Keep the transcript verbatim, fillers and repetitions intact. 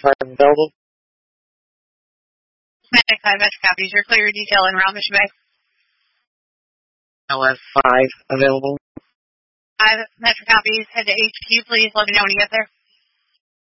five available. Medic five Metro copies. You're clear detail en route, Mission Bay. L F five available. five Metro copies. Head to H Q, please. Let me know when you get there.